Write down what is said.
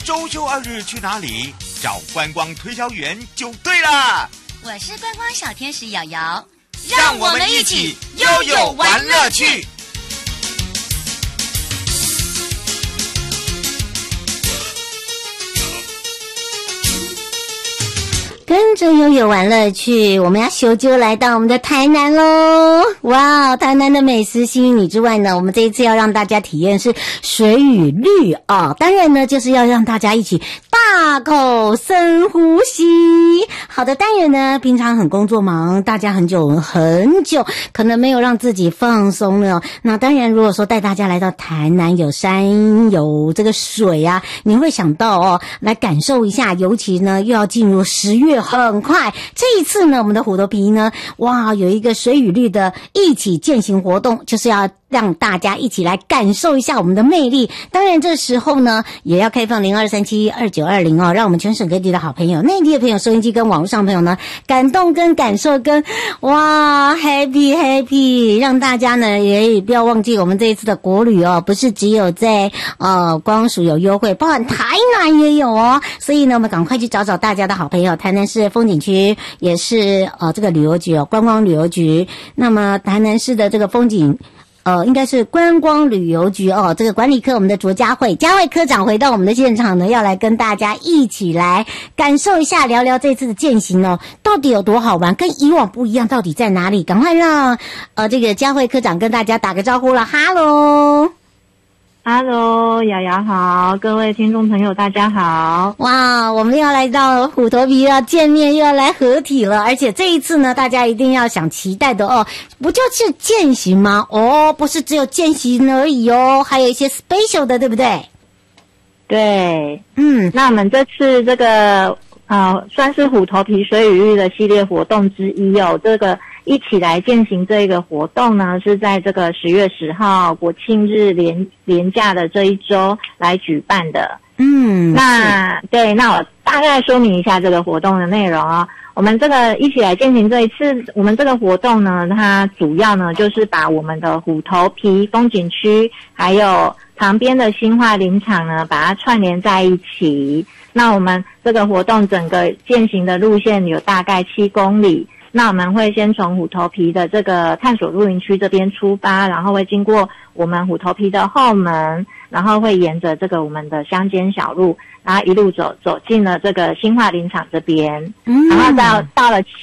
周休2日去哪里？找观光推销员就对了。 我是观光小天使瑶瑶， 让我们一起悠悠玩乐趣。 跟着悠悠玩乐趣，我们要修就来到我们的台南咯。哇，台南的美食吸引你之外呢，我们这一次要让大家体验是水与绿哦。当然呢，就是要让大家一起大口深呼吸。好的，当然呢，平常很工作忙，大家很久可能没有让自己放松了。那当然，如果说带大家来到台南，有山有这个水啊，你会想到哦，来感受一下。尤其呢，又要进入10月。很快，这一次呢，我们的虎头皮呢，哇，有一个水与绿的一起践行活动，就是要让大家一起来感受一下我们的魅力。当然，这时候呢，也要开放02372920哦，让我们全省各地的好朋友、内地的朋友、收音机跟网络上朋友呢，感动跟感受跟哇 happy， 让大家呢也不要忘记我们这一次的国旅哦，不是只有在光属有优惠，包含台南也有哦。所以呢，我们赶快去找找大家的好朋友，台南市风景区也是这个旅游局哦，观光旅游局。那么台南市的这个风景应该是观光旅游局哦，这个管理科我们的卓佳慧科长回到我们的现场呢，要来跟大家一起来感受一下，聊聊这次的践行哦，到底有多好玩，跟以往不一样，到底在哪里？赶快让这个佳慧科长跟大家打个招呼了，哈喽。 Hello， 瑶瑶好，各位听众朋友大家好。 哇，我们要来到虎头皮要见面，又要来合体了，而且这一次呢，大家一定要想期待的哦，不就是践行吗？哦，不是只有践行而已哦，还有一些 special 的，对不对？ 对，那我们这次这个算是虎头皮水与绿的系列活动之一哦，这个一起来践行这个活动呢，是在这个10月10号国庆日连假的这一周来举办的。那我大概说明一下这个活动的内容哦。我们这个一起来践行这一次，我们这个活动呢，它主要呢就是把我们的虎头皮风景区还有旁边的新化林场呢，把它串联在一起。那我们这个活动整个践行的路线有大概7公里。那我们会先从虎头皮的这个探索露营区这边出发，然后会经过我们虎头皮的后门，然后会沿着这个我们的乡间小路，然后一路走进了这个新化林场这边，然后到了